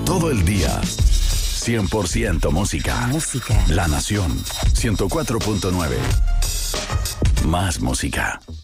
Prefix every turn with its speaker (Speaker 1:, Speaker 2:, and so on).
Speaker 1: todo el día. 100% música.
Speaker 2: Música.
Speaker 1: La Nación 104.9. Más música.